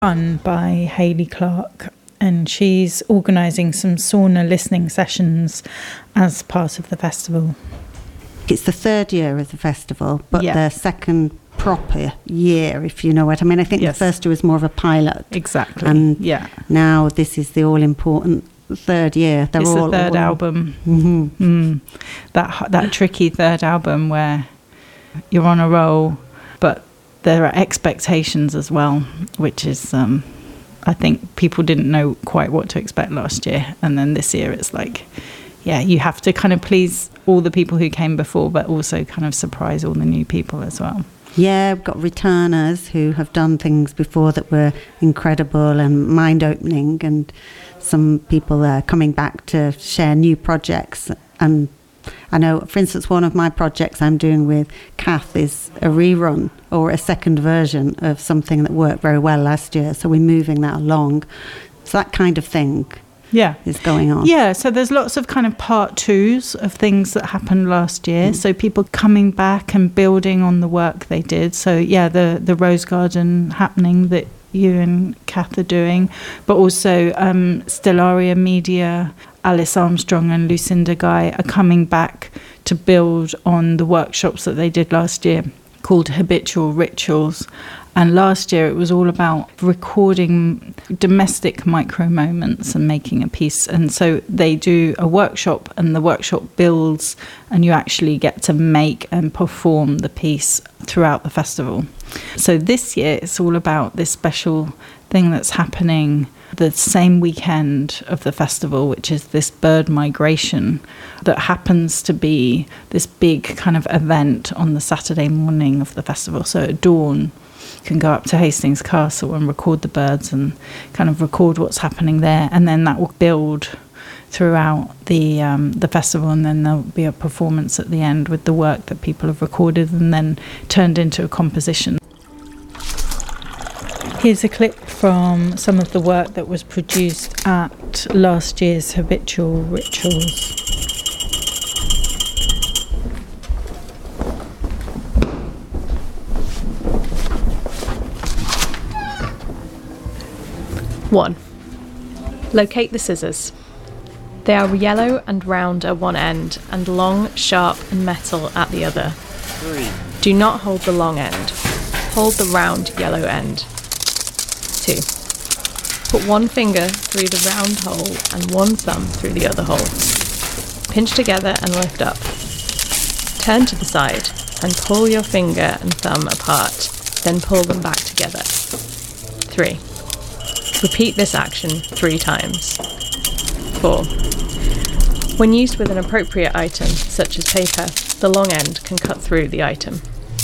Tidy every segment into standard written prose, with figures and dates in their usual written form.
run by Hayley Clark, and she's organising some sauna listening sessions as part of the festival. It's the third year of the festival, but the second proper year, if you know what I mean. I think the first year was more of a pilot. Exactly. And now this is the all-important third year. It's the third album. Mm-hmm. That tricky third album where you're on a roll, but there are expectations as well, which is, I think people didn't know quite what to expect last year. And then this year it's like, you have to kind of please all the people who came before, but also kind of surprise all the new people as well. Yeah, we've got returners who have done things before that were incredible and mind-opening, and some people are coming back to share new projects. And I know, for instance, one of my projects I'm doing with Kath is a rerun or a second version of something that worked very well last year. So we're moving that along. So that kind of thing is going on. Yeah, so there's lots of kind of part twos of things that happened last year. So people coming back and building on the work they did. So the Rose Garden happening that you and Kath are doing, but also Stellaria Media, Alice Armstrong and Lucinda Guy are coming back to build on the workshops that they did last year called Habitual Rituals. And last year it was all about recording domestic micro moments and making a piece. And so they do a workshop, and the workshop builds, and you actually get to make and perform the piece throughout the festival. So this year it's all about this special thing that's happening the same weekend of the festival, which is this bird migration that happens to be this big kind of event on the Saturday morning of the festival. So at dawn, you can go up to Hastings Castle and record the birds and kind of record what's happening there, and then that will build throughout the festival, and then there'll be a performance at the end with the work that people have recorded and then turned into a composition. Here's a clip from some of the work that was produced at last year's Habitual Rituals. One. Locate the scissors. They are yellow and round at one end and long, sharp and metal at the other. 3. Do not hold the long end. Hold the round yellow end. 2. Put one finger through the round hole and one thumb through the other hole. Pinch together and lift up. Turn to the side and pull your finger and thumb apart, then pull them back together. 3. Repeat this action 3 times. 4. When used with an appropriate item, such as paper, the long end can cut through the item.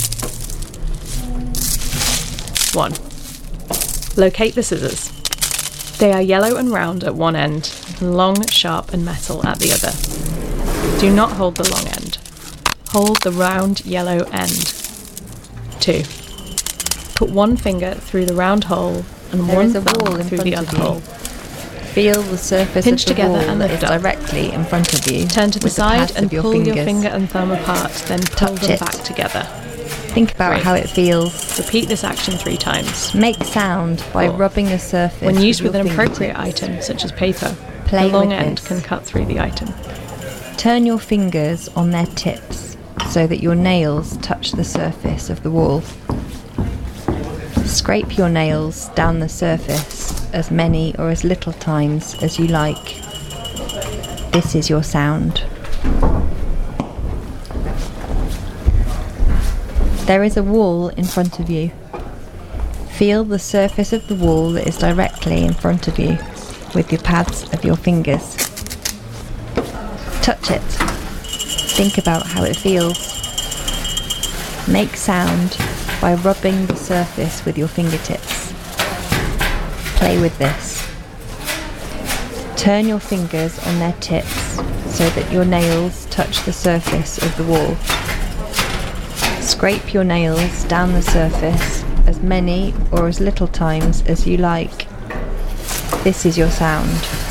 1. Locate the scissors. They are yellow and round at one end, and long, sharp and metal at the other. Do not hold the long end. Hold the round yellow end. 2. Put one finger through the round hole and one thumb through the other hole. Feel the surface Pinch of the together wall and that lift is up. directly in front of you. Turn to the side and pull your finger and thumb apart, then pull Touch them it. back together. Think about 3. how it feels. Repeat this action 3 times. Make sound by 4. rubbing the surface. When used with your an appropriate fingertips. item, such as paper, Play the long with end this. can cut through the item. Turn your fingers on their tips so that your nails touch the surface of the wall. Scrape your nails down the surface as many or as little times as you like. This is your sound. There is a wall in front of you. Feel the surface of the wall that is directly in front of you with your pads of your fingers. Touch it. Think about how it feels. Make sound by rubbing the surface with your fingertips. Play with this. Turn your fingers on their tips so that your nails touch the surface of the wall. Scrape your nails down the surface as many or as little times as you like. This is your sound.